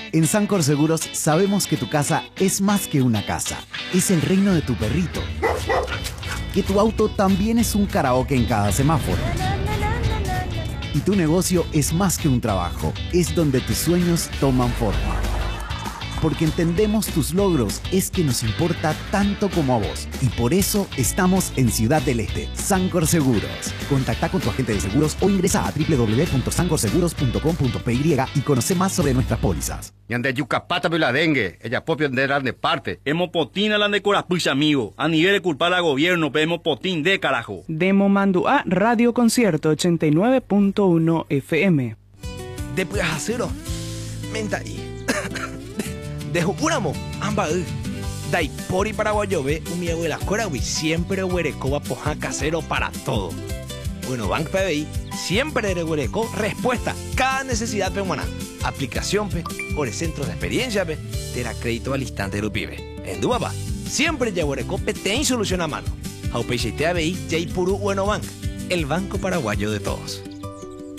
En Sancor Seguros sabemos que tu casa es más que una casa. Es el reino de tu perrito. Que tu auto también es un karaoke en cada semáforo. Y tu negocio es más que un trabajo. Es donde tus sueños toman forma. Porque entendemos tus logros, es que nos importa tanto como a vos. Y por eso estamos en Ciudad del Este. Sancor Seguros. Contacta con tu agente de seguros o ingresa a www.sancorseguros.com.py y conoce más sobre nuestras pólizas. Yande yucapata la dengue, ella propio de de parte. Hemos potín a la de corapucha, amigo. A nivel de culpar al gobierno, pero hemos potín de carajo. Demo mando a Radio Concierto 89.1 FM. Después acero. Menta ahí. De Jupuramo, amba. Dai pori paraguayo ve, un miego de la corawi siempre huereco poja casero para todo. Bueno, Bank PBI siempre de huereco respuesta cada necesidad peruana. Aplicación pe, por el centro de experiencia pe, te da crédito al instante del pibe. En Dubaba, siempre ya huereco pe ten solución a mano. Aupeche te ABI, Jay Puru Bueno Bank, el banco paraguayo de todos.